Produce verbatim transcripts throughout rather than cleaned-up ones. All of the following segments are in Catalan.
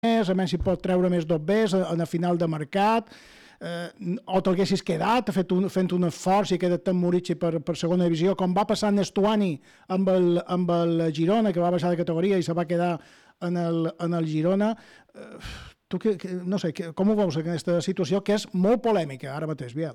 més, a més si pot treure més dobbers en el final de mercat, eh, o t'haguessis quedat fet un, fent un esforç i quedat amb Murici per, per segona divisió, com va passar en Estuani amb el, amb el Girona, que va baixar de categoria i se va quedar en el, en el Girona. Eh, tu, que, que, no sé, que, com ho veus aquesta situació, que és molt polèmica ara mateix, Biel?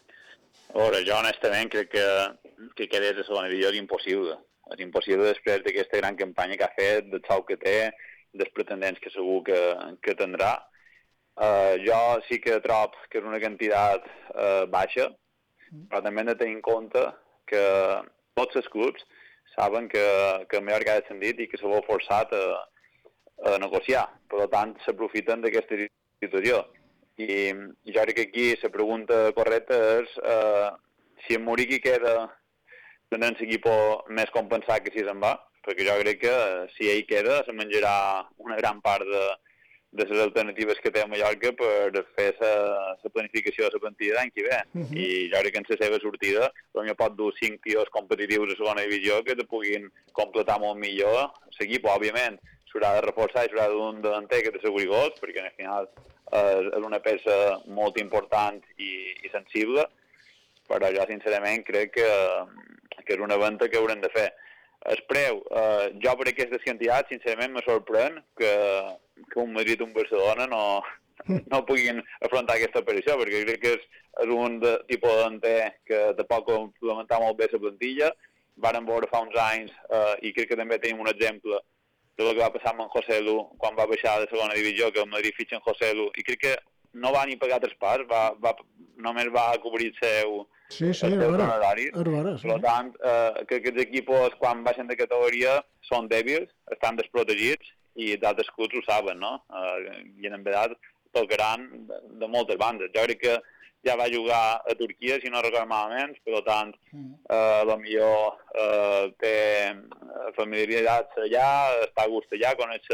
A veure, jo honestament crec que, que quedés a segona divisió és impossible. És impossible després d'aquesta gran campanya que ha fet, del sou que té, dels pretendents que segur que, que tindrà. Uh, jo sí que trob que és una quantitat uh, baixa, però també hem de tenir en compte que tots els clubs saben que, que el Mallorca ha descendit i que se veu forçat a, a negociar. Per tant, s'aprofiten d'aquesta situació. I jo crec que aquí la pregunta correcta és uh, si en Muriqui queda tenen l'equip més compensat que si se'n va, perquè jo crec que si ell queda se menjarà una gran part de, de les alternatives que té a Mallorca per fer la planificació de la plantilla d'any que ve. Uh-huh. I jo crec que en la seva sortida potser pot dur cinc tios competitius a segona divisió que te puguin completar molt millor l'equip. Òbviament s'haurà de reforçar i s'haurà d'un delanter que t'asseguri gols, perquè al final és, és una peça molt important i, i sensible, però jo sincerament crec que, que és una venda que haurem de fer. El preu, eh, jo per aquestes quantitats sincerament me sorprèn que, que un Madrid o un Barcelona no, no puguin afrontar aquesta operació, perquè crec que és, és un de, tipus de delanter que te pot complementar molt bé la plantilla. Varen veure fa uns anys, eh, i crec que també tenim un exemple de el que va passar amb en José Lu quan va baixar de segona divisió, que el Madrid fitxa en José Lu, i crec que no va ni pagar tres parts, va, va, només va cobrir el seu, sí, sí, el seu honorari. Sí. Per tant, eh, que aquests equipos, quan baixen de categoria, són dèbils, estan desprotegits, i d'altres clubs ho saben, no? Eh, I en veritat tocaran de, de moltes bandes. Jo crec que ja va jugar a Turquia, si no recordo malament, per tant, eh, millor eh, té familiaritats allà, està a gust allà, coneix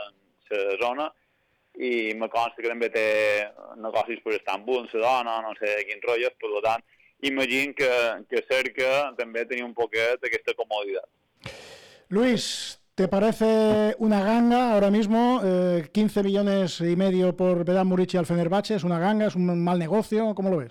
la zona, i me consta que també té negocis per Estambul, la dona, no sé quins rotllos, per tant, imagino que, que cerca també tenir un poquet aquesta comoditat. Luis, ¿te parece una ganga ahora mismo? Eh, quince millones y medio por Vedat Murici al Fenerbahce, ¿es una ganga, es un mal negocio? ¿Cómo lo ves?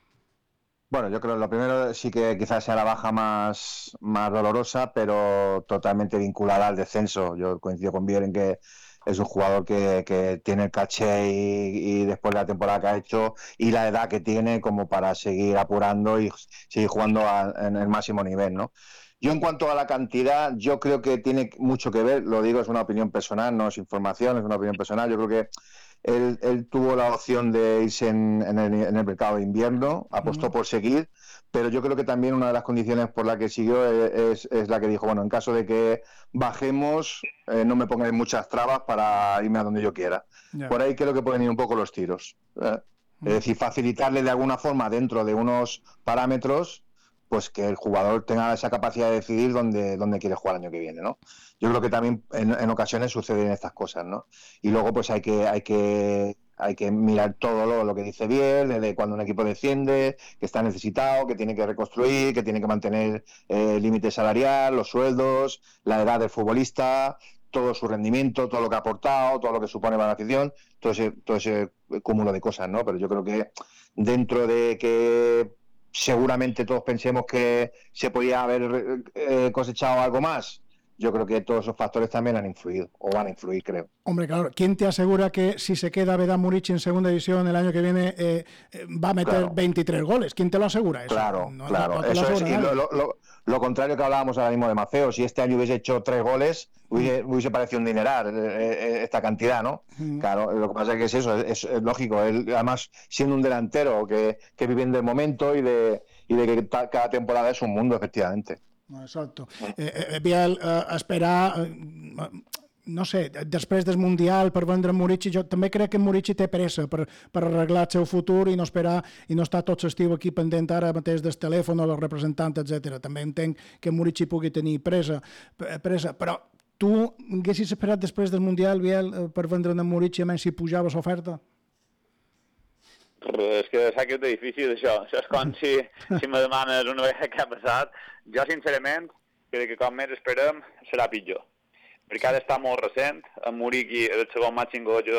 Bueno, yo creo que lo primero sí que quizás sea la baja más, más dolorosa, pero totalmente vinculada al descenso. Yo coincido con Biel en que es un jugador que, que tiene el caché y, y después de la temporada que ha hecho y la edad que tiene como para seguir apurando y seguir jugando a, en el máximo nivel, ¿no? Yo en cuanto a la cantidad, yo creo que tiene mucho que ver, lo digo, es una opinión personal, no es información, es una opinión personal. Yo creo que él, él tuvo la opción de irse en, en, el, en el mercado de invierno, apostó uh-huh. por seguir, pero yo creo que también una de las condiciones por la que siguió es, es la que dijo, bueno, en caso de que bajemos, eh, no me pongáis muchas trabas para irme a donde yo quiera. Yeah. Por ahí creo que pueden ir un poco los tiros. ¿eh? Uh-huh. Es decir, facilitarle de alguna forma dentro de unos parámetros, pues que el jugador tenga esa capacidad de decidir dónde, dónde quiere jugar el año que viene, ¿no? Yo creo que también en, en ocasiones suceden estas cosas, ¿no? Y luego pues hay que hay que hay que mirar todo lo, lo que dice Biel, de cuando un equipo desciende, que está necesitado, que tiene que reconstruir, que tiene que mantener el eh, límite salarial, los sueldos, la edad del futbolista, todo su rendimiento, todo lo que ha aportado, todo lo que supone para la afición, todo ese, todo ese cúmulo de cosas, ¿no? Pero yo creo que dentro de que seguramente todos pensemos que se podía haber eh, cosechado algo más, yo creo que todos esos factores también han influido, o van a influir, creo. Hombre, claro, ¿quién te asegura que si se queda Vedat Murici en segunda división el año que viene eh, va a meter claro. veintitrés goles? ¿Quién te lo asegura eso? Claro, no, claro, no, no eso es, y lo, lo, lo contrario que hablábamos ahora mismo de Maceo, si este año hubiese hecho tres goles, hubiese, mm. hubiese parecido un dineral eh, esta cantidad, ¿no? Mm. Claro, lo que pasa es que es eso, es, es lógico, él, además siendo un delantero que, que vive del momento y de, y de que ta, cada temporada es un mundo, efectivamente. Exacto. Eh, eh, Biel, eh, esperar, eh, no sé, després del Mundial per vendre Murici, jo també crec que Murici té pressa per, per arreglar el seu futur i no esperar i no estar tot l'estiu aquí pendent ara mateix del telèfon o del representant, etcètera. També entenc que Murici pugui tenir pressa, pressa, però tu haguessis esperat després del Mundial, Biel, per vendre a Murici a menys si pujava l'oferta? És que sap que és difícil això, això és com si, si me demanes una vegada que ha passat. Jo sincerament crec que com més esperem serà pitjor. mercat està molt recent, en Muriqui és el segon màxim golejador